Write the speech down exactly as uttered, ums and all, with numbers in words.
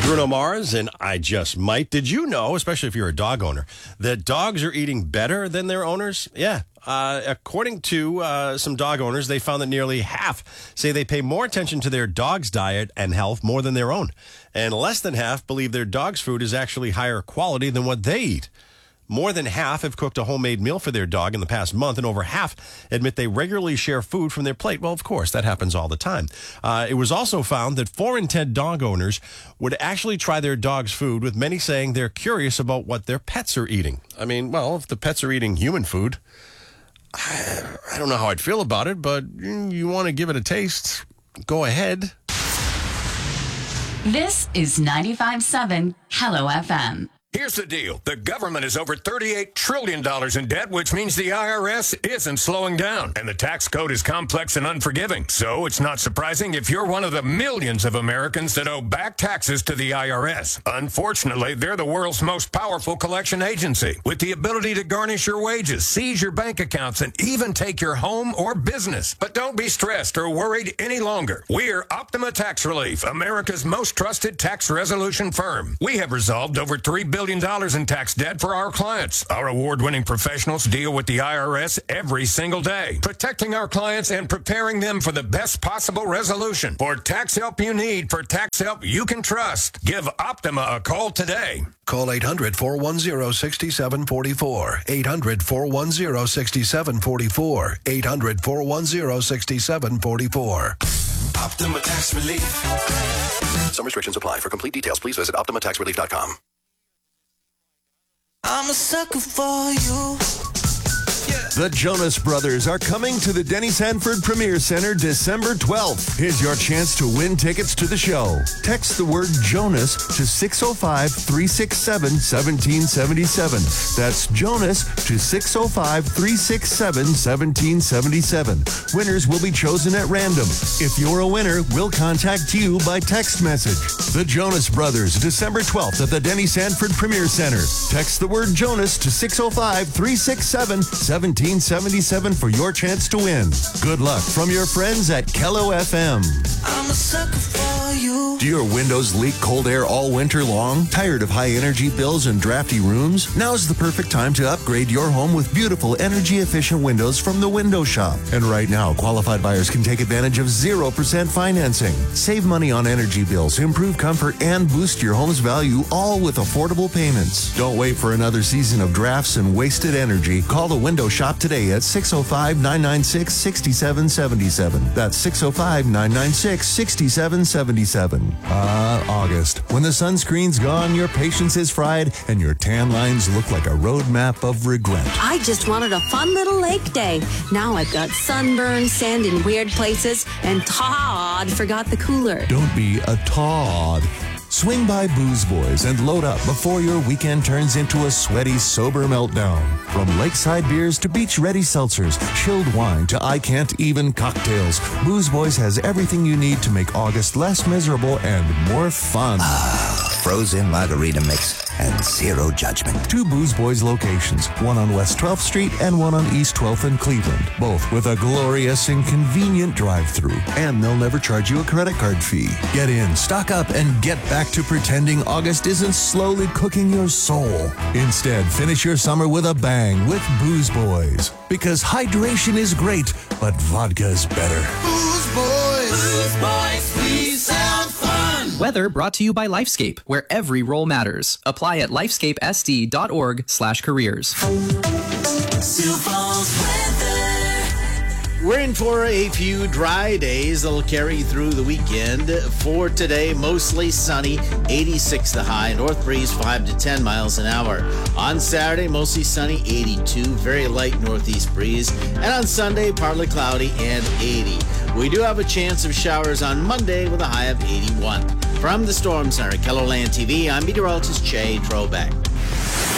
Bruno Mars and I Just Might. Did you know, especially if you're a dog owner, that dogs are eating better than their owners? Yeah. Uh, according to uh, some dog owners, they found that nearly half say they pay more attention to their dog's diet and health more than their own. And less than half believe their dog's food is actually higher quality than what they eat. More than half have cooked a homemade meal for their dog in the past month, and over half admit they regularly share food from their plate. Well, of course, that happens all the time. Uh, it was also found that four in ten dog owners would actually try their dog's food, with many saying they're curious about what their pets are eating. I mean, well, if the pets are eating human food, I, I don't know how I'd feel about it, but you want to give it a taste, go ahead. This is ninety-five point seven Hello F M. Here's the deal. The government is over thirty-eight trillion dollars in debt, which means the I R S isn't slowing down. And the tax code is complex and unforgiving. So it's not surprising if you're one of the millions of Americans that owe back taxes to the I R S. Unfortunately, they're the world's most powerful collection agency, with the ability to garnish your wages, seize your bank accounts, and even take your home or business. But don't be stressed or worried any longer. We're Optima Tax Relief, America's most trusted tax resolution firm. We have resolved over three billion dollars in tax debt for our clients. Our award-winning professionals deal with the I R S every single day, protecting our clients and preparing them for the best possible resolution. For tax help you need, for tax help you can trust, give Optima a call today. Call eight hundred, four one zero, six seven four four. eight hundred, four one zero, six seven four four. eight hundred, four one zero, six seven four four. Optima Tax Relief. Some restrictions apply. For complete details, please visit optima tax relief dot com. I'm a sucker for you. The Jonas Brothers are coming to the Denny Sanford Premier Center December twelfth. Here's your chance to win tickets to the show. Text the word Jonas to six oh five, three six seven, one seven seven seven. That's Jonas to six oh five, three six seven, one seven seven seven. Winners will be chosen at random. If you're a winner, we'll contact you by text message. The Jonas Brothers, December twelfth at the Denny Sanford Premier Center. Text the word Jonas to six oh five, three six seven, one seven seven seven for your chance to win. Good luck from your friends at Kello F M. I'm a sucker for you. Do your windows leak cold air all winter long? Tired of high energy bills and drafty rooms? Now's the perfect time to upgrade your home with beautiful energy efficient windows from the Window Shop. And right now, qualified buyers can take advantage of zero percent financing. Save money on energy bills, improve comfort, and boost your home's value, all with affordable payments. Don't wait for another season of drafts and wasted energy. Call the Window Shop today at six oh five, nine nine six, six seven seven seven. That's six oh five, nine nine six, six seven seven seven. Ah, uh, August. When the sunscreen's gone, your patience is fried, and your tan lines look like a roadmap of regret. I just wanted a fun little lake day. Now I've got sunburn, sand in weird places, and Todd forgot the cooler. Don't be a Todd. Swing by Booze Boys and load up before your weekend turns into a sweaty, sober meltdown. From lakeside beers to beach-ready seltzers, chilled wine to I-can't-even cocktails, Booze Boys has everything you need to make August less miserable and more fun. Ah, frozen margarita mix and zero judgment. Two Booze Boys locations, one on West twelfth Street and one on East twelfth in Cleveland, both with a glorious and convenient drive-thru. And they'll never charge you a credit card fee. Get in, stock up, and get back to pretending August isn't slowly cooking your soul. Instead, finish your summer with a bang with Booze Boys. Because hydration is great, but vodka's better. Booze Boys. Booze Boys, we sound fun. Weather brought to you by Lifescape, where every role matters. Apply at lifescapesd.org slash careers. We're in for a few dry days that'll carry through the weekend. For today, mostly sunny, eighty-six the high, north breeze five to ten miles an hour. On Saturday, mostly sunny, eighty-two, very light northeast breeze. And on Sunday, partly cloudy and eighty. We do have a chance of showers on Monday with a high of eighty-one. From the Storm Center, KELOLAND T V, I'm meteorologist Jay Trobeck.